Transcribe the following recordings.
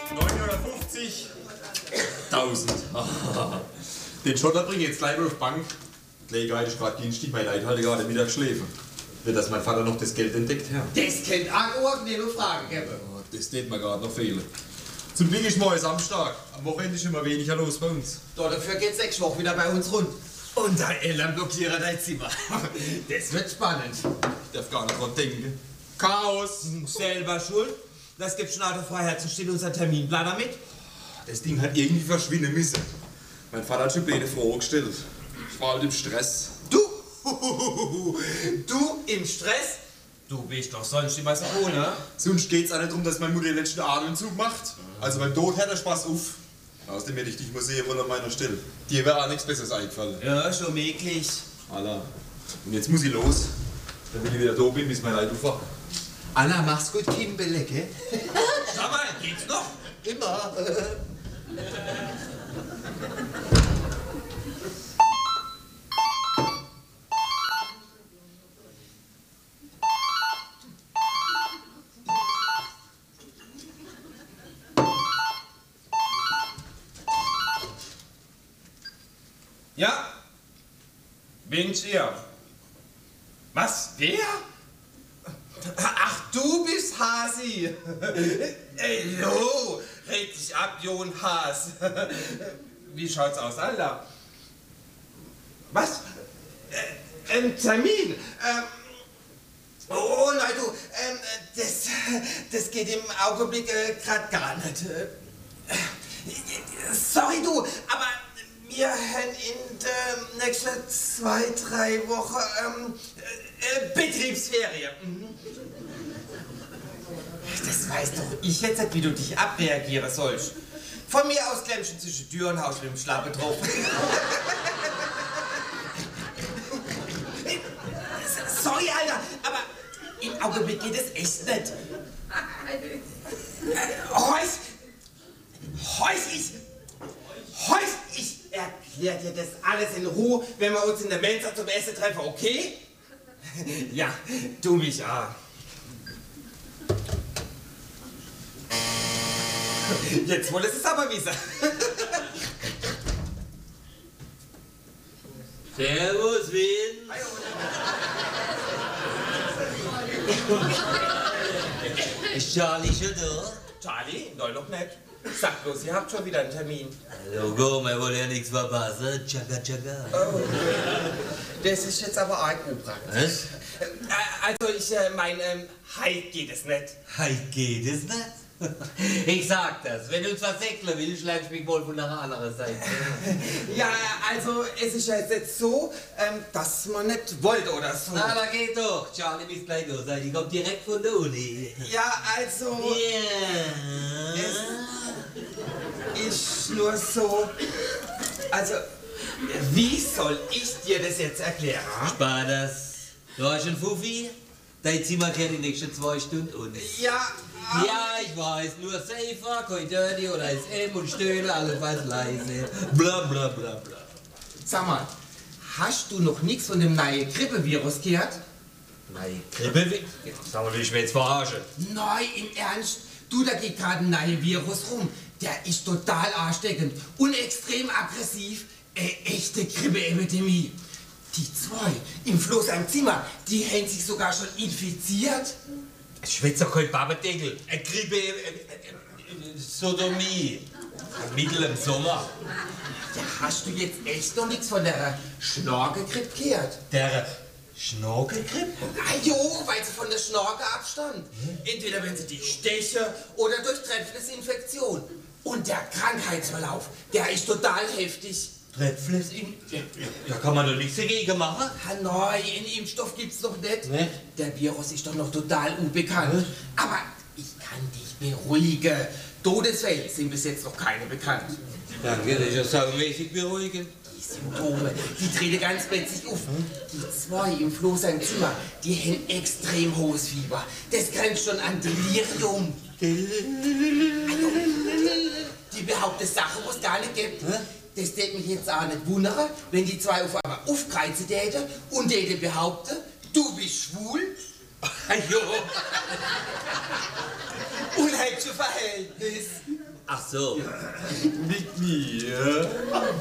950.000. Den Schotter bringe ich jetzt gleich auf die Bank. Die Legerei ist gerade günstig, mein Leid hatte gerade Mittagsschläfe. Wird das mein Vater noch das Geld entdeckt, Herr? Das kennt auch nicht nur Fragen geben. Oh, das tät mir gerade noch fehlen. Zum Glück ist morgen Samstag. Am Wochenende ist immer weniger los bei uns. Dafür geht's nächste Woche wieder bei uns rund. Und dein Eltern blockieren dein Zimmer. Das wird spannend. Ich darf gar nicht dran denken. Chaos! Selber schuld. Das gibt Schnaderfreiheit, so steht unser Terminplaner mit. Das Ding hat irgendwie verschwinden müssen. Mein Vater hat schon Pläne vorgestellt. Ich war halt im Stress. Du? Du im Stress? Du bist doch sonst immer so ohne. Sonst geht's auch nicht darum, dass meine Mutter den letzten Atemzug macht. Also beim Tod hört der Spaß auf. Außerdem hätte ich dich mal sehen wollen an meiner Stelle. Dir wäre auch nichts Besseres eingefallen. Ja, schon möglich. Alla. Und jetzt muss ich los. Damit ich wieder da bin, bis mein Leid aufwacht. Anna, mach's gut, Kimbele, gell? Sag mal, geht's noch? Immer. Ja? Bin's ihr? Was? Wer? Ach, du bist Hasi. Ey, jo, reg dich ab, Jon Haas. Wie schaut's aus, Alter? Was? Termin? Oh nein, du, das geht im Augenblick grad gar nicht. Sorry, du, aber wir haben in den nächsten 2-3 Wochen Betriebsferien. Das weiß doch ich jetzt nicht, wie du dich abreagieren sollst. Von mir aus klemmst zwischen Tür und Haus mit dem Schlappe drauf. Sorry, Alter, aber im Augenblick geht es echt nicht. Heus, ich erklär dir das alles in Ruhe, wenn wir uns in der Mensa zum Essen treffen, okay? Ja, du mich auch. Jetzt wolltest du es aber wissen. Servus, Wien. Ist Charlie schon da? Charlie? Nein, noch nicht. Sag bloß, ihr habt schon wieder einen Termin. Logo, wir wollen ja nichts verpassen. Tschakka, tschakka. Oh, das ist jetzt aber arg unpraktisch. Was? Also ich meine, heute geht es nicht. Heute geht es nicht. Ich sag das, wenn du uns versäckeln willst, schlägst du mich wohl von der anderen Seite. Ja, also es ist ja jetzt nicht so, dass man nicht wollte oder so. Na, da geht doch. Charlie bis gleich da sein. Die kommt direkt von der Uni. Ja, also... Ja. Es ist nur so... Also, wie soll ich dir das jetzt erklären? Spar das. Du hast einen Fuffi? Dein Zimmer kehrt die nächsten 2 Stunden und... Ja, ja, ich weiß, nur Safer, kein Dirty oder SM und Stöhne, alles was leise. Bla bla bla bla. Sag mal, hast du noch nichts von dem neuen Grippevirus gehört? Nein, Grippevirus? Sag mal, will ich mich jetzt verarschen? Nein, im Ernst? Du, da geht gerade ein neuer Virus rum. Der ist total ansteckend und extrem aggressiv. Echte Grippeepidemie. Die 2 im Floß am Zimmer, die haben sich sogar schon infiziert. Schwätzer kein Babendeckel. Eine Grippe, Sodomie. Mittel im Sommer. Ja, hast du jetzt echt noch nichts von der Schnorkelgrippe gehört? Der Schnorkelgrippe? Ah jo, weil sie von der Schnorke abstammt. Entweder wenn sie dich stechen oder durch Tränenflussinfektion. Und der Krankheitsverlauf, der ist total heftig. Ja, kann man doch nichts dagegen machen. Nein, einen Impfstoff gibt's noch nicht. Ne? Der Virus ist doch noch total unbekannt. Aber ich kann dich beruhigen. Todesfälle sind bis jetzt noch keine bekannt. Danke, das ist ja saumäßig beruhigend. Die Symptome, die treten ganz plötzlich auf. Die 2 im Floß im Zimmer, die haben extrem hohes Fieber. Das grenzt schon an Delirium. Also, die behaupten Sachen, wo es gar nicht gibt. Das täte mich jetzt auch nicht wundern, wenn die 2 auf einmal aufkreuzen täten und täten behaupten, du bist schwul. Jo. Unheimliche Verhältnis. Ach so. Mit mir.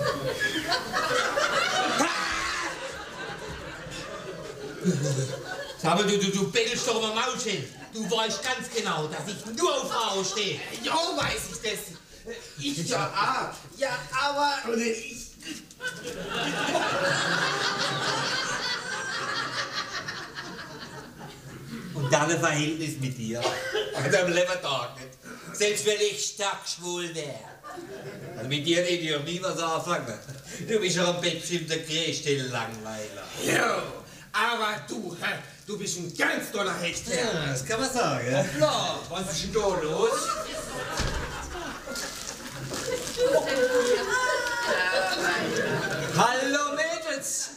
Sag mal, du bettelst doch immer Maul hin. Du weißt ganz genau, dass ich nur auf Frauen stehe. Ja, weiß ich das. Ich ja auch. Ja, aber ich... Und dann ein Verhältnis mit dir. An deinem Lebertag nicht. Selbst wenn ich stark schwul wäre. Also mit dir hätte ich auch nie was anfangen. Du bist ja am Bett bestimmt der größte Langweiler. Ja, aber du bist ein ganz toller Hecht. Ja, das kann man sagen. Ja? Klar, was ist denn da los? Hallo Mädels!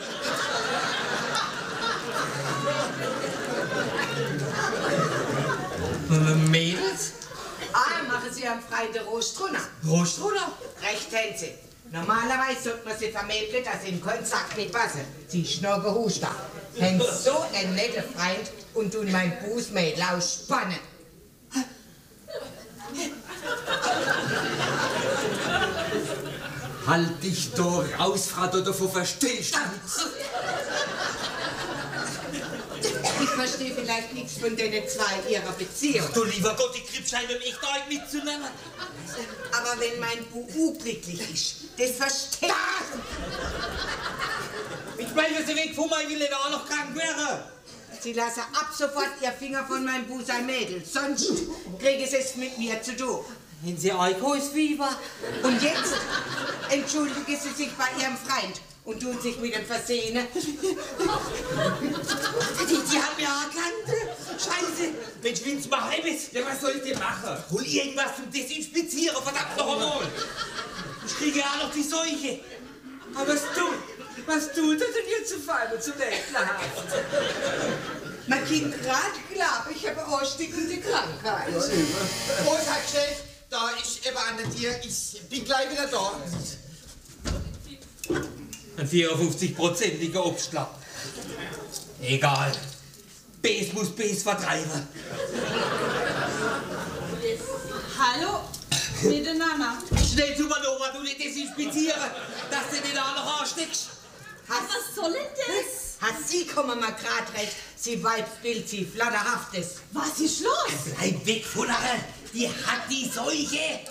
Mädels? Machen Sie am Freitag Rostrunner. Rostrunner? Recht haben Sie. Normalerweise sollte man sie vermitteln, dass sie in Kontakt nicht passen. Sie ist noch gehuscht. Haben so einen netten Freund und tun mein Bußmädel ausspannen. Halt dich doch raus, Frau, davon verstehst du nichts. Ich verstehe vielleicht nichts von den zwei ihrer Beziehung. Du lieber Gott, die Krippscheine um echt euch mitzunehmen. Aber wenn mein Bu unglücklich ist, das verstehe ich. Ich meine, sie weg von meinem Wille, da auch noch krank wäre. Sie lassen ab sofort ihr Finger von meinem Bu sein Mädel, sonst kriegen sie es mit mir zu tun. Wenn sie Alkoholfieber. Und jetzt entschuldigen sie sich bei ihrem Freund und tun sich mit dem Versehen. Die haben ja erkannt. Scheiße. Mensch, Vince, mach etwas. Ja, was soll ich denn machen? Hol irgendwas zum Desinfizieren, verdammt noch einmal. Ich kriege ja auch noch die Seuche. Aber was tut er denn jetzt zu Fall und zu ekelhaft? Man kommt gerade klar, ich habe eine ansteckende Krankheit. Großartig, Chef, da ist eben an dir. Ich bin gleich wieder da. Ein 54-prozentiger Obstler. Egal. Bes muss Bes vertreiben. Hallo, miteinander. Schnell zu Manova, du nicht desinfizieren, dass du den auch noch ansteckst. Was soll denn das? Hat sie kommen mal grad recht, sie Weibsbild, sie flatterhaftes. Was ist los? Bleib weg von der. Die hat die Seuche.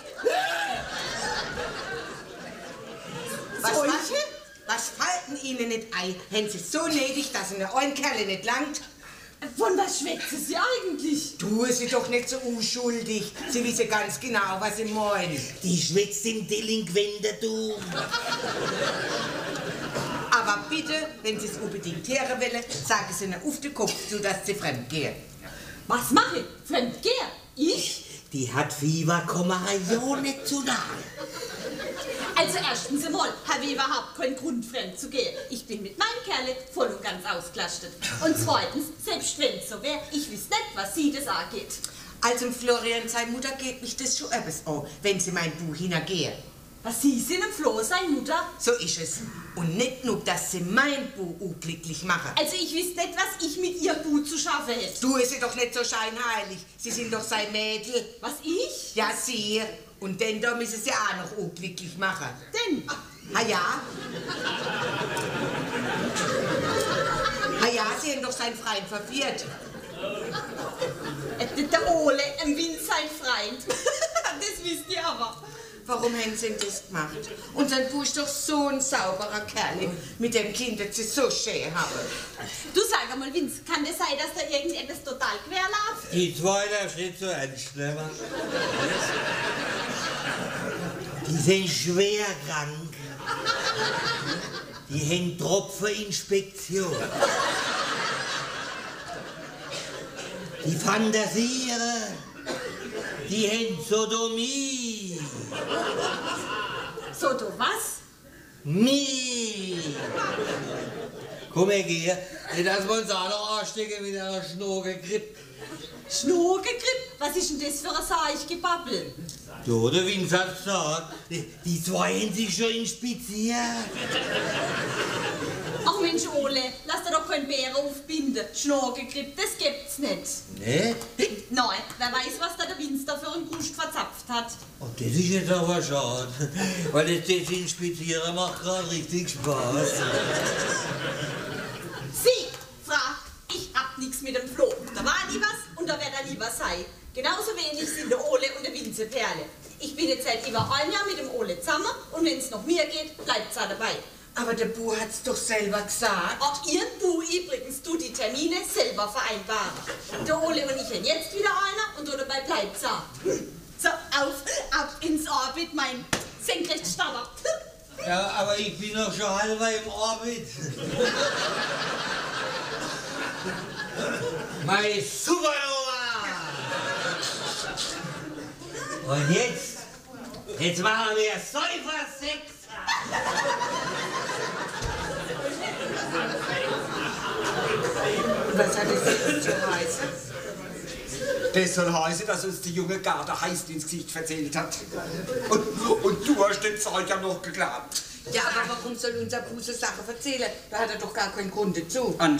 Was falten Ihnen nicht ein? Haben Sie so nötig, dass eine einen Kerle nicht langt? Von was schwätzt sie eigentlich? Tue Sie doch nicht so unschuldig. Sie wissen ganz genau, was Sie meinen. Die schwätzt im Delinquententum. Aber bitte, wenn Sie es unbedingt hören wollen, sagen Sie ihnen auf den Kopf zu, dass Sie fremd gehen. Was mache ich? Fremdgeher? Ich? Die hat Fieber, komm ja nicht zu nahe. Also erstens einmal habe ich überhaupt keinen Grund, fremd zu gehen. Ich bin mit meinem Kerl voll und ganz ausgelastet. Und zweitens, selbst wenn es so wäre, ich wüsste nicht, was sie das angeht. Also Florian, seine Mutter geht mich das schon etwas an, wenn Sie mein Buch hintergehen. Was sie sind im Floh, seine Mutter? So ist es. Und nicht nur, dass Sie mein Buch unglücklich machen. Also ich wüsste nicht, was ich mit ihr gut zu schaffen hätte. Du ist doch nicht so scheinheilig. Sie sind doch sein Mädel. Was, ich? Ja, Sie. Und denn da müssen Sie auch noch unglücklich machen. Denn? Ah ja? Ah ja, Sie haben doch seinen Freund verführt. Der Ole, ein Wind sein Freund. Das wisst ihr aber. Warum haben Sie denn das gemacht? Und sein Buch ist doch so ein sauberer Kerl, mit dem Kind, das Sie so schön haben. Du sag einmal, Vince, kann das sein, dass da irgendetwas total quer läuft? Die zweite steht so ernst, ne? Die sind schwer krank. Die haben Tropfeninspektion. Die fantasieren. Die haben Sodomie. So, du was? Nie. Komm her, geh. Dass wir uns auch noch anstecken mit einer Schnorgelgrippe. Schnorgelgrippe? Was ist denn das für ein Seichgebabbel? So, der Vince hat gesagt, die zwei haben sich schon inspiziert. Ach Mensch, Ole, lass dir doch keinen Bären aufbinden. Schnorgelgrippe, das gibt's nicht. Ne? Nein, wer weiß, was da der Winster für einen Gust verzapft hat. Oh, das ist jetzt aber schade. Weil das Desinspizieren macht gerade richtig Spaß. Sie, Frau, ich hab nichts mit dem Flo. Da war nie was und da wird er nie was sein. Genauso wenig sind der Ole und der Winze Perle. Ich bin jetzt seit über ein Jahr mit dem Ole zusammen und wenn es noch mir geht, bleibt's auch dabei. Aber der Bu hat's doch selber gesagt. Auch ihr Du übrigens, du die Termine selber vereinbaren. Der Ole und ich haben jetzt wieder einer und dabei bleibt's auch. So, ab ins Orbit, mein Senkrechtstarter. Ja, aber ich bin noch schon halber im Orbit. Mein Supernova! Und jetzt machen wir Säufer-Sex. Was hat das jetzt zu heißen? Das soll heißen, dass uns der junge Garde heiß ins Gesicht verzählt hat. Und du hast den Zeug ja noch geglaubt. Ja, aber warum soll unser Bu so Sachen erzählen? Da hat er doch gar keinen Grund dazu.